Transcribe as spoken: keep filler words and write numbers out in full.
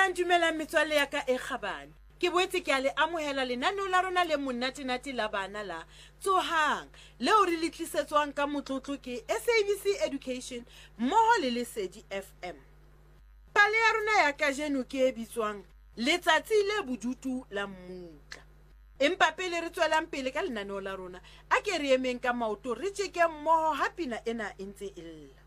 Dumelang dumelang metswalle ya ka e kgabane. Ke boetse ke a le amohela lenaneo la rona le monate-nate la bana la Tsohang leo re le tlisetswang ka motlotlo ke S A B C Education mmoho le Lesedi F M. Pale ya rona ya kajeno ke e bitswang Letsatsi le bodutu la Mmutla. Empa pele re tswelang pele ka lenaneo la rona, a ke re emeng ka maoto re tjeke mmoho ha pina ena e ntse e lla.